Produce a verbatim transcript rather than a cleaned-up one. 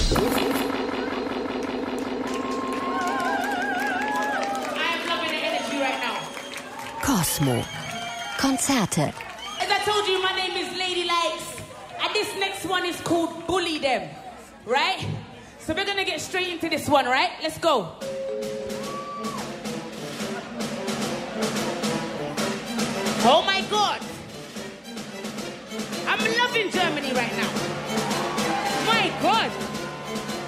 am loving the energy right now. Cosmo. Konzerte. As I told you, my name is Lady Likes, and this next one is called Bully Them, right? So we're gonna get straight into this one, right? Let's go. Oh my God. I'm loving Germany right now. My God.